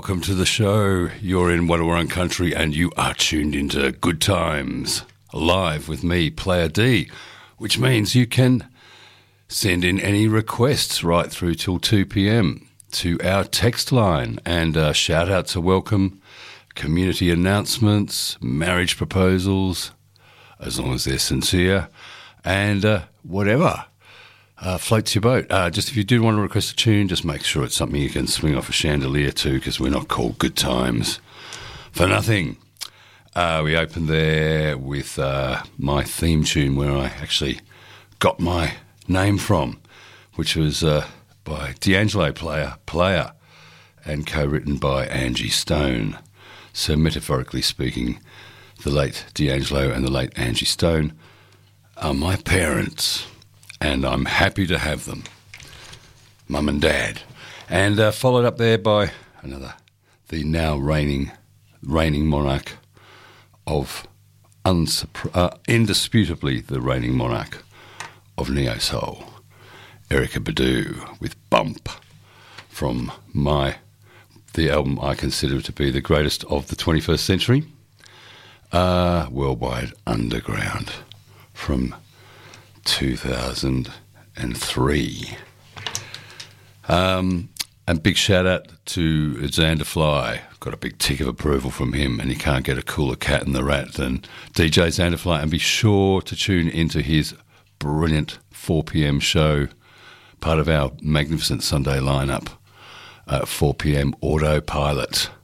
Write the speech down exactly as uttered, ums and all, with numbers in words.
welcome to the show. You're in Wadawurrung Country and you are tuned into Good Times, live with me, Player D, which means you can send in any requests right through till two p.m. to our text line, and uh, shout-outs are welcome, community announcements, marriage proposals, as long as they're sincere, and uh, whatever uh, floats your boat. Uh, just if you do want to request a tune, just make sure it's something you can swing off a chandelier to, because we're not called Good Times for nothing. Uh, we opened there with uh, my theme tune, where I actually got my name from, which was uh, by D'Angelo Player, Player, and co-written by Angie Stone. So metaphorically speaking, the late D'Angelo and the late Angie Stone are my parents, and I'm happy to have them, Mum and Dad. And uh, followed up there by another, the now reigning, reigning monarch of, unsupr- uh, indisputably the reigning monarch of Neo Soul, Erykah Badu, with Bump, from my the album I consider to be the greatest of the twenty-first century, uh, Worldwide Underground, from two thousand three. Um, and big shout out to Xander Fly. Got a big tick of approval from him, and you can't get a cooler cat in the rat than D J Xander Fly. And be sure to tune into his brilliant four p.m. show, part of our magnificent Sunday lineup, at four p.m. Autopilot.